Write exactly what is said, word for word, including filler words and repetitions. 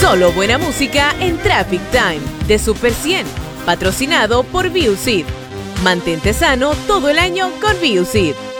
Solo buena música en Traffic Time de Super cien, patrocinado por Biusit. Mantente sano todo el año con Biusit.